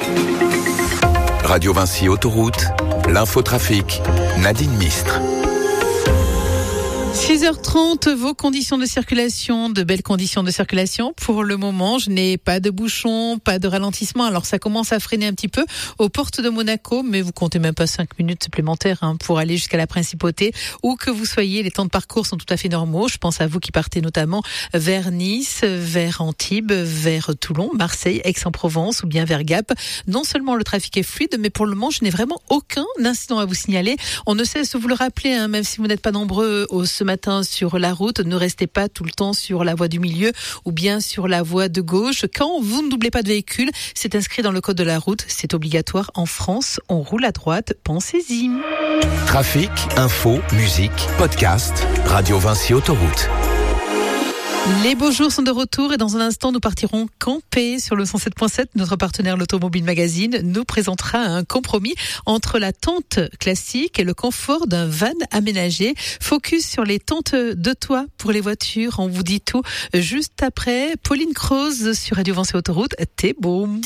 Radio Vinci Autoroute, l'infotrafic, Nadine Mistre. 6h30, vos conditions de circulation, de belles conditions de circulation. Pour le moment, je n'ai pas de bouchons, pas de ralentissement. Alors ça commence à freiner un petit peu aux portes de Monaco, mais vous comptez même pas 5 minutes supplémentaires pour aller jusqu'à la Principauté. Où que vous soyez, les temps de parcours sont tout à fait normaux. Je pense à vous qui partez notamment vers Nice, vers Antibes, vers Toulon, Marseille, Aix-en-Provence ou bien vers Gap. Non seulement le trafic est fluide, mais pour le moment, je n'ai vraiment aucun incident à vous signaler. On ne cesse de vous le rappeler, même si vous n'êtes pas nombreux ce matin sur la route, ne restez pas tout le temps sur la voie du milieu ou bien sur la voie de gauche. Quand vous ne doublez pas de véhicule, c'est inscrit dans le code de la route, c'est obligatoire en France, on roule à droite, pensez-y. Trafic, info, musique, podcast, Radio Vinci Autoroute. Les beaux jours sont de retour et dans un instant, nous partirons camper sur le 107.7. Notre partenaire, l'Automobile Magazine, nous présentera un compromis entre la tente classique et le confort d'un van aménagé. Focus sur les tentes de toit pour les voitures. On vous dit tout juste après. Pauline Croze sur Radio Vinci Autoroute. T'es beau.